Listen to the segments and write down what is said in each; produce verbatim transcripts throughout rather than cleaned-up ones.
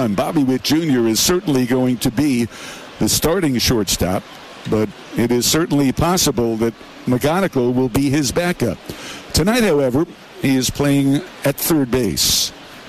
one. Bobby Witt Junior is certainly going to be the starting shortstop, but it is certainly possible that McGonigal will be his backup. Tonight, however, he is playing at third base.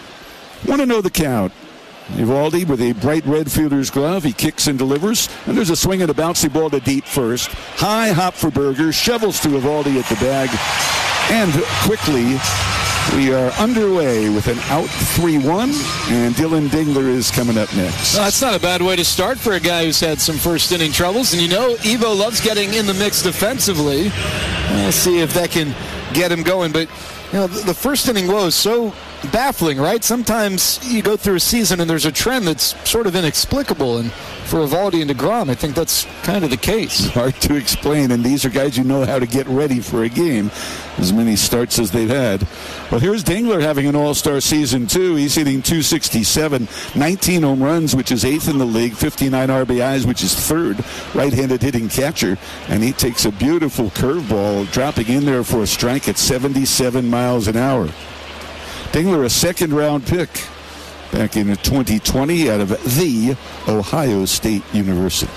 Want to know the count? Eovaldi with a bright red fielder's glove. He kicks and delivers. And there's a swing and a bouncy ball to deep first. High hop for Berger. Shovels to Eovaldi at the bag. And quickly, we are underway with an out three one. And Dylan Dingler is coming up next. Well, that's not a bad way to start for a guy who's had some first inning troubles. And you know, Evo loves getting in the mix defensively. We'll see if that can get him going. But, you know, the first inning woe is so baffling, right? Sometimes you go through a season and there's a trend that's sort of inexplicable, and for Eovaldi and DeGrom, I think that's kind of the case. Hard to explain, and these are guys who know how to get ready for a game, as many starts as they've had. Well, here's Dingler having an all-star season, too. He's hitting two sixty-seven, nineteen home runs, which is eighth in the league, fifty-nine R B Is, which is third, right-handed hitting catcher, and he takes a beautiful curveball, dropping in there for a strike at seventy-seven miles an hour. Dingler, a second-round pick back in twenty twenty out of the Ohio State University.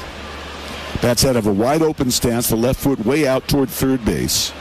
Bats out of a wide-open stance, the left foot way out toward third base.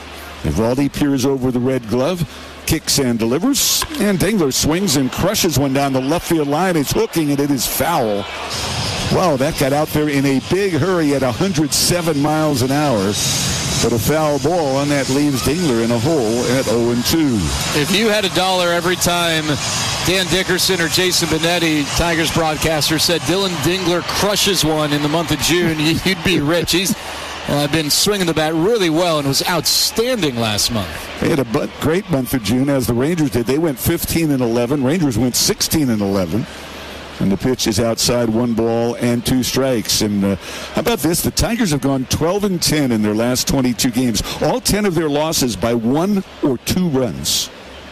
Eovaldi peers over the red glove, kicks and delivers, and Dingler swings and crushes one down the left field line. It's hooking, and it is foul. Wow, that got out there in a big hurry at one hundred seven miles an hour. But a foul ball, and that leaves Dingler in a hole at oh and two. If you had a dollar every time Dan Dickerson or Jason Benetti, Tigers broadcaster, said Dylan Dingler crushes one in the month of June, you'd be rich. He's uh, been swinging the bat really well and was outstanding last month. They had a great month of June, as the Rangers did. They went fifteen and eleven. Rangers went sixteen and eleven. And the pitch is outside, one ball and two strikes. And uh, how about this? The Tigers have gone twelve and ten in their last twenty-two games. All ten of their losses by one or two runs.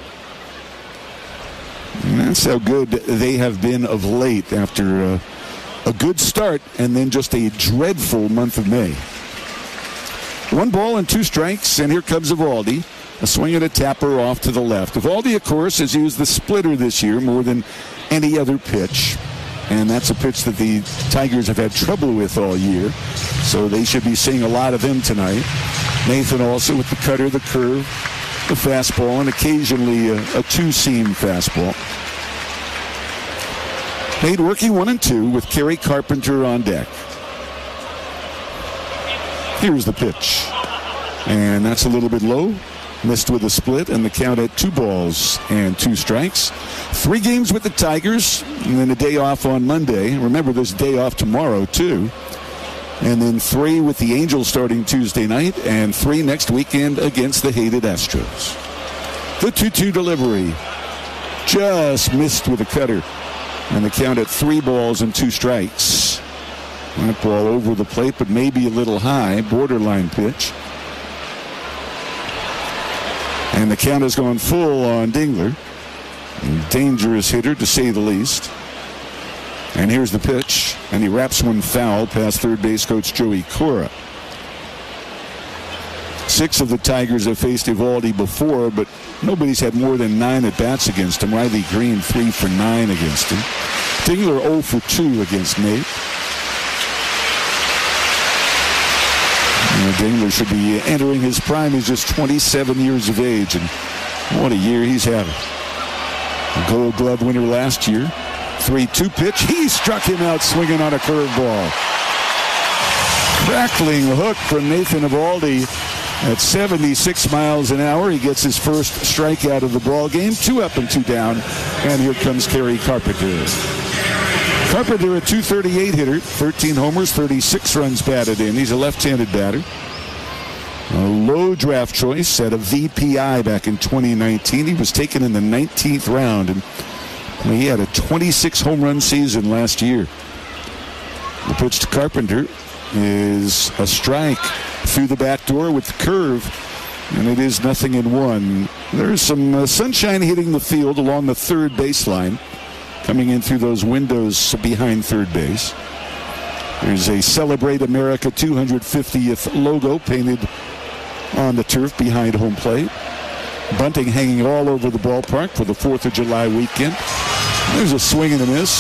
And that's how good they have been of late after uh, a good start and then just a dreadful month of May. One ball and two strikes, and here comes Eovaldi. A swing and a tapper off to the left. Eovaldi, of course, has used the splitter this year more than any other pitch. And that's a pitch that the Tigers have had trouble with all year. So they should be seeing a lot of him tonight. Nathan also with the cutter, the curve, the fastball, and occasionally a, a two-seam fastball. Nate working one and two with Kerry Carpenter on deck. Here's the pitch. And that's a little bit low. Missed with a split, and the count at two balls and two strikes. Three games with the Tigers, and then a day off on Monday. Remember, there's a day off tomorrow, too. And then three with the Angels starting Tuesday night, and three next weekend against the hated Astros. The two two delivery. Just missed with a cutter. And the count at three balls and two strikes. That ball over the plate, but maybe a little high. Borderline pitch. And the count has gone full on Dingler. Dangerous hitter, to say the least. And here's the pitch. And he wraps one foul past third base coach Joey Cora. Six of the Tigers have faced Eovaldi before, but nobody's had more than nine at-bats against him. Riley Green, three for nine against him. Dingler, oh for two against Nate. Dingler should be entering his prime. He's just twenty-seven years of age, and what a year he's having. A Gold Glove winner last year. three two pitch. He struck him out swinging on a curveball. Crackling hook from Nathan Eovaldi at seventy-six miles an hour. He gets his first strikeout of the ball game. Two up and two down, and here comes Kerry Carpenter. Carpenter, a two thirty-eight hitter, thirteen homers, thirty-six runs batted in. He's a left-handed batter. A low draft choice at a V P I back in twenty nineteen. He was taken in the nineteenth round, and he had a twenty-six home run season last year. The pitch to Carpenter is a strike through the back door with the curve, and it is nothing in one. There's some uh, sunshine hitting the field along the third baseline, coming in through those windows behind third base. There's a Celebrate America two hundred fiftieth logo painted on the turf behind home plate. Bunting hanging all over the ballpark for the fourth of July weekend. There's a swing and a miss.